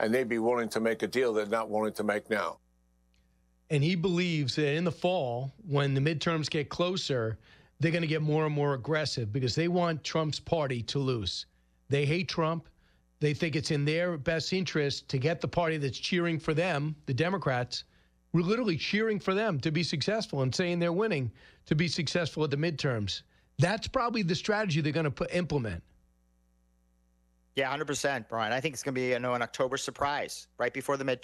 and they'd be willing to make a deal they're not willing to make now. And he believes that in the fall, when the midterms get closer, they're going to get more and more aggressive because they want Trump's party to lose. They hate Trump. They think it's in their best interest to get the party that's cheering for them, the Democrats, we're literally cheering for them to be successful and saying they're winning to be successful at the midterms. That's probably the strategy they're going to implement. Yeah, 100%, Brian. I think it's going to be an October surprise right before the midterm.